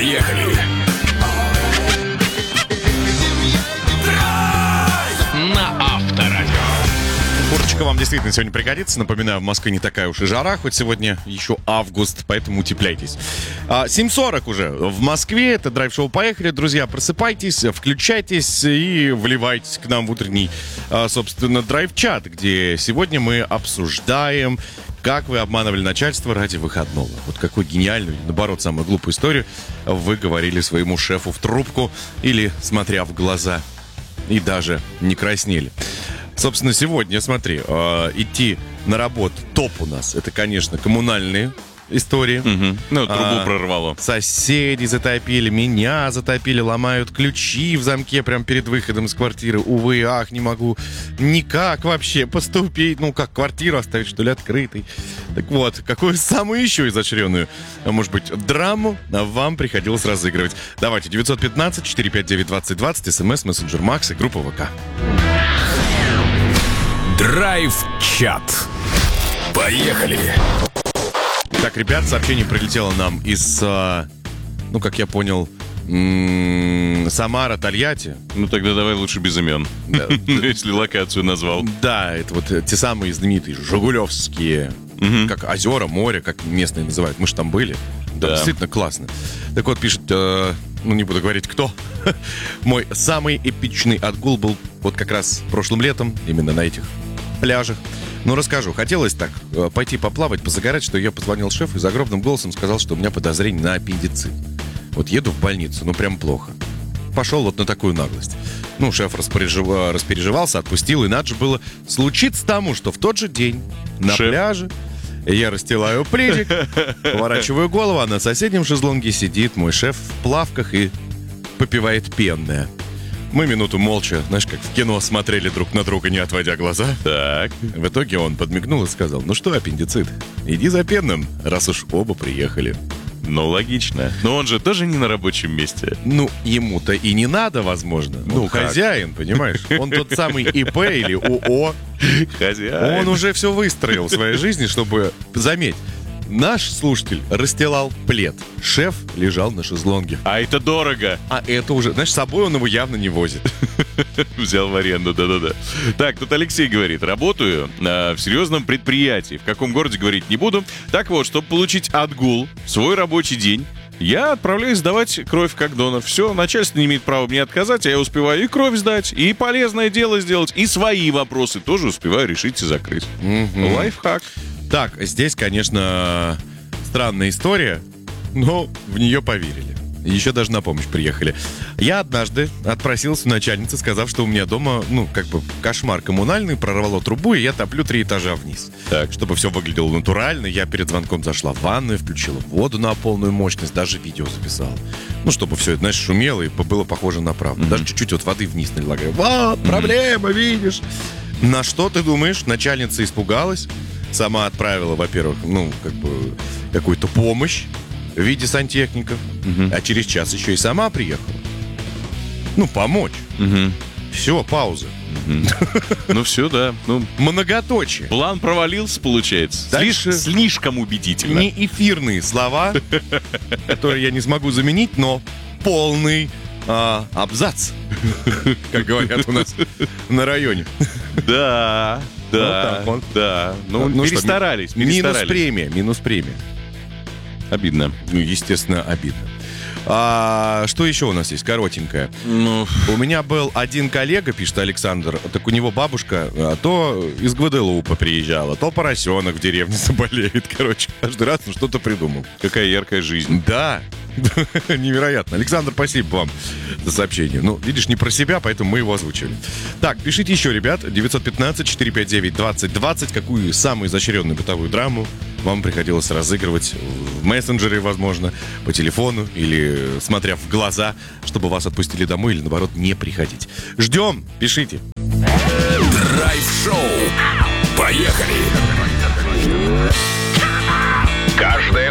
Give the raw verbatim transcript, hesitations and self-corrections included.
Поехали! На Авторадио. Курточка вам действительно сегодня пригодится. Напоминаю, в Москве не такая уж и жара, хоть сегодня еще август, поэтому утепляйтесь. семь сорок уже в Москве. Это драйв-шоу «Поехали». Друзья, просыпайтесь, включайтесь и вливайтесь к нам в утренний, собственно, драйв-чат, где сегодня мы обсуждаем, как вы обманывали начальство ради выходного. Вот какую гениальную, наоборот, самую глупую историю вы говорили своему шефу в трубку или смотря в глаза и даже не краснели. Собственно, сегодня, смотри, э, идти на работу топ у нас. Это, конечно, коммунальные истории. Угу. Ну, трубу а, прорвало. Соседи затопили, меня затопили, ломают ключи в замке прямо перед выходом из квартиры. Увы, ах, не могу никак вообще поступить. Ну, как квартиру оставить, что ли, открытой. Так вот, какую самую еще изощренную, может быть, драму вам приходилось разыгрывать. Давайте, девятьсот пятнадцать четыреста пятьдесят девять двадцать двадцать, смс, мессенджер Макс и группа ВК. Драйв-чат. Поехали! Так, ребят, сообщение прилетело нам из, ну, как я понял, Самара, Тольятти. Ну, тогда давай лучше без имен. Если локацию назвал. Да, это вот те самые знаменитые жигулевские, как озера, море, как местные называют. Мы же там были. Да, действительно классно. Так вот, пишет, ну, не буду говорить, кто. Мой самый эпичный отгул был вот как раз прошлым летом, именно на этих пляжах. Ну, расскажу. Хотелось так, пойти поплавать, позагорать, что я позвонил шефу и загробным голосом сказал, что у меня подозрение на аппендицит. Вот еду в больницу, ну, прям плохо. Пошел вот на такую наглость. Ну, шеф распережив... распереживался, отпустил, и надо же было случиться тому, что в тот же день на шеф. пляже я расстилаю пледик, поворачиваю голову, а на соседнем шезлонге сидит мой шеф в плавках и попивает пенное. Мы минуту молча, знаешь, как в кино, смотрели друг на друга, не отводя глаза. Так. В итоге он подмигнул и сказал: ну что, аппендицит, иди за пенным, раз уж оба приехали. Ну, логично. Но он же тоже не на рабочем месте. Ну, ему-то и не надо, возможно. Ну, ну хозяин, понимаешь? Он тот самый ИП или ООО. Хозяин. Он уже все выстроил в своей жизни, чтобы, заметь, наш слушатель расстилал плед. Шеф лежал на шезлонге. А это дорого. А это уже, знаешь, с собой он его явно не возит. Взял в аренду, да-да-да. Так, тут Алексей говорит: работаю э, в серьезном предприятии. В каком городе говорить не буду. Так вот, чтобы получить отгул в свой рабочий день, я отправляюсь сдавать кровь как донор. Все, начальство не имеет права мне отказать, а я успеваю и кровь сдать, и полезное дело сделать, и свои вопросы тоже успеваю решить и закрыть. Mm-hmm. Лайфхак. Так, здесь, конечно, странная история, но в нее поверили. Еще даже на помощь приехали. Я однажды отпросился у начальницы, сказав, что у меня дома, ну, как бы кошмар коммунальный, прорвало трубу, и я топлю три этажа вниз. Так. Чтобы все выглядело натурально, я перед звонком зашла в ванную, включила воду на полную мощность, даже видео записала. Ну, чтобы все это, знаешь, шумело и было похоже на правду. Mm-hmm. Даже чуть-чуть вот воды вниз налила. Говорю: вот, проблема, mm-hmm. видишь. На что, ты думаешь, начальница испугалась? Сама отправила, во-первых, ну, как бы, какую-то помощь в виде сантехников, угу. а через час еще и сама приехала. Ну, помочь. Угу. Все, пауза. Угу. Ну, все, да. Ну, многоточие. План провалился, получается. Дальше Слиш... Слишком убедительно. Не эфирные слова, которые я не смогу заменить, но полный а, абзац, как говорят у нас на районе. Да. Да, вот да. Ну, ну перестарались, что, перестарались. Минус премия, минус премия. Обидно. Ну, естественно, обидно. А, что еще у нас есть? Коротенькое. Ну... У меня был один коллега, пишет Александр, так у него бабушка то из Гваделупа приезжала, то поросенок в деревне заболеет. Короче, каждый раз он что-то придумал. Какая яркая жизнь. Да. Невероятно. Александр, спасибо вам за сообщение. Ну, видишь, не про себя, поэтому мы его озвучили. Так, пишите еще, ребят. девятьсот пятнадцать четыреста пятьдесят девять двадцать двадцать. Какую самую изощренную бытовую драму вам приходилось разыгрывать в мессенджере, возможно, по телефону или смотря в глаза, чтобы вас отпустили домой или, наоборот, не приходить. Ждем, пишите. Драйв-шоу. Поехали! Каждое